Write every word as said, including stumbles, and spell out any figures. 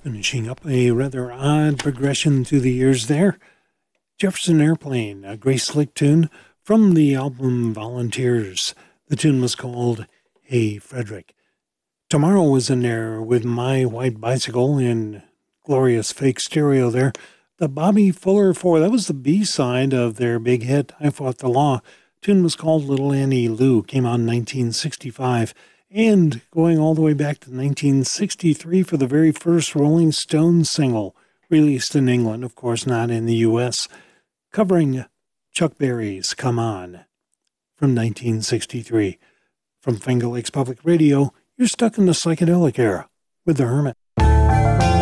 Finishing up a rather odd progression through the years there. Jefferson Airplane, a Grace Slick tune from the album Volunteers. The tune was called Hey Frederick. Tomorrow was in there with My White Bicycle in glorious fake stereo there. The Bobby Fuller Four, that was the B-side of their big hit, I Fought the Law. The tune was called Little Annie Lou, came out in nineteen sixty-five. And going all the way back to nineteen sixty-three for the very first Rolling Stones single, released in England, of course not in the U S, covering Chuck Berry's Come On from nineteen sixty-three. From Finger Lakes Public Radio, you're stuck in the psychedelic era with The Hermit.